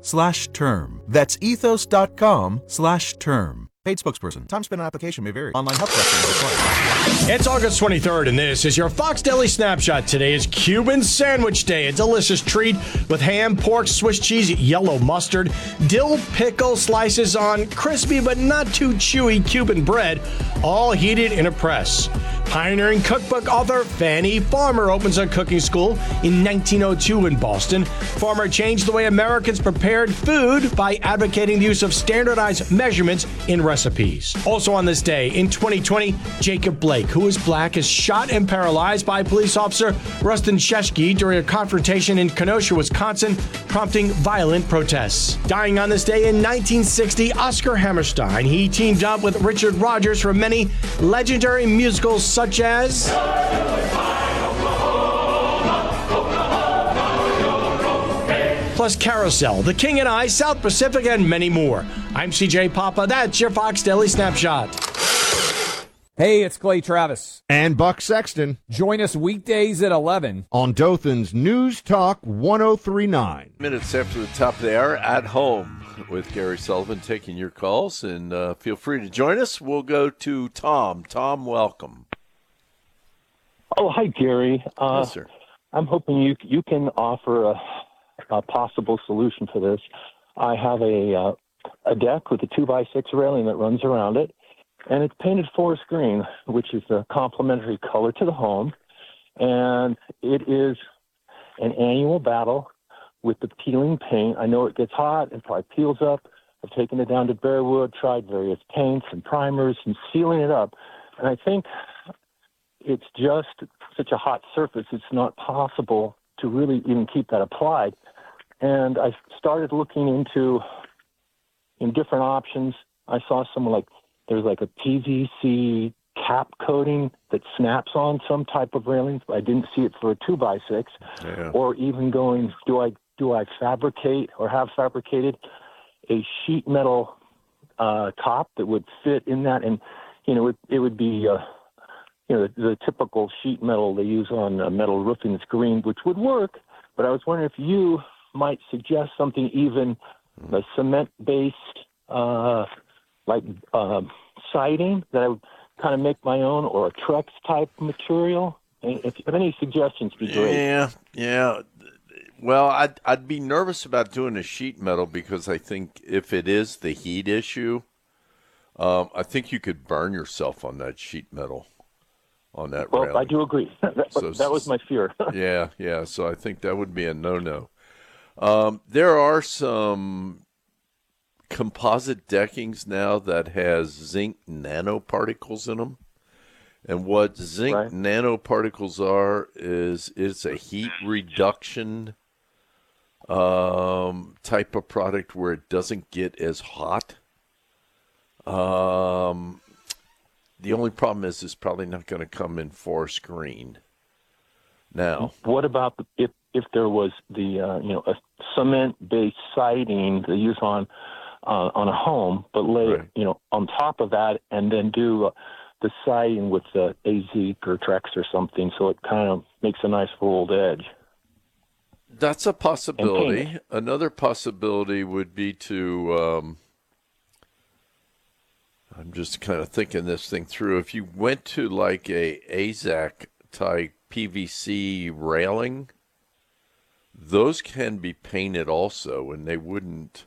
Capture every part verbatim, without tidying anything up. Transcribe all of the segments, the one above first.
slash term. That's ethos.com slash term. Paid spokesperson. Time spent on application may vary. Online health questions required. It's August twenty-third, and this is your Fox Deli Snapshot. Today is Cuban Sandwich Day, a delicious treat with ham, pork, Swiss cheese, yellow mustard, dill pickle slices on crispy but not too chewy Cuban bread, all heated in a press. Pioneering cookbook author Fannie Farmer opens a cooking school in nineteen oh two in Boston. Farmer changed the way Americans prepared food by advocating the use of standardized measurements in recipes. Also on this day, in twenty twenty, Jacob Blake, who is black, is shot and paralyzed by police officer Rustin Sheshki during a confrontation in Kenosha, Wisconsin, prompting violent protests. Dying on this day in nineteen sixty, Oscar Hammerstein. He teamed up with Richard Rodgers for many legendary musicals such as plus Carousel, The King and I, South Pacific, and many more. I'm C J Papa. That's your Fox Daily Snapshot. Hey, it's Clay Travis. And Buck Sexton. Join us weekdays at eleven on Dothan's News Talk one oh three point nine. Minutes after the top of the hour, at home with Gary Sullivan taking your calls. And uh, feel free to join us. We'll go to Tom. Tom, welcome. Oh, hi, Gary. Uh, yes, sir. I'm hoping you you can offer a, a possible solution for this. I have a uh, a deck with a two by six railing that runs around it, and it's painted forest green, which is a complementary color to the home. And it is an annual battle with the peeling paint. I know it gets hot and probably peels up. I've taken it down to Bearwood, tried various paints and primers and sealing it up. And I think it's just such a hot surface, it's not possible to really even keep that applied. And I started looking into in different options. I saw some like, there's like a P V C cap coating that snaps on some type of railings, but I didn't see it for a two by six. Yeah. Or even going, do I do I fabricate or have fabricated a sheet metal uh, top that would fit in that? And, you know, it, it would be, uh, you know, the, the typical sheet metal they use on uh, metal roofing that's green, which would work. But I was wondering if you might suggest something even a cement-based, uh, like uh, siding that I would kind of make my own, or a Trex type material. And if you have any suggestions, be great. Yeah, yeah. Well, I'd I'd be nervous about doing a sheet metal because I think if it is the heat issue, um, I think you could burn yourself on that sheet metal, on that well, railing. I do agree. that, So, that was my fear. yeah, yeah. So I think that would be a no-no. Um, there are some composite deckings now that has zinc nanoparticles in them. And what zinc right. nanoparticles are is it's a heat reduction um, type of product where it doesn't get as hot. Um, the only problem is it's probably not going to come in forest green. Now, what about the, if if there was the uh, you know a cement-based siding they use on uh, on a home, but lay Right. you know on top of that, and then do uh, the siding with uh, Azik or Trex or something, so it kind of makes a nice rolled edge. that's a possibility. Another possibility would be to, um, I'm just kind of thinking this thing through. If you went to like a AZAC type P V C railing, those can be painted also, and they wouldn't.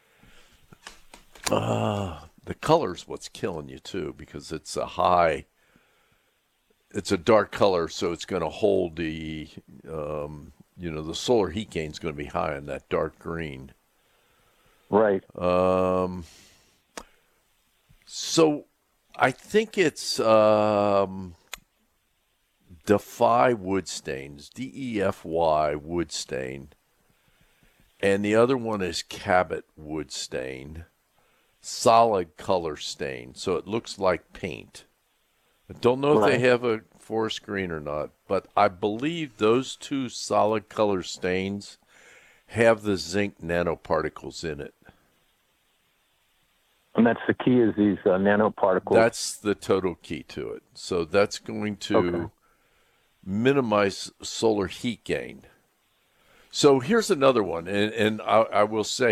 Uh, the color's what's killing you too, because it's a high. It's a dark color, so it's going to hold the, um, you know, the solar heat gain is going to be high on that dark green. Right. Um. So, I think it's um. Defy wood stains, D E F Y wood stain, and the other one is Cabot wood stain, solid color stain, so it looks like paint. I don't know Right. if they have a forest green or not, but I believe those two solid color stains have the zinc nanoparticles in it. And that's the key, is these uh, nanoparticles. That's the total key to it. So that's going to Okay. minimize solar heat gain. So here's another one, and, and I, I will say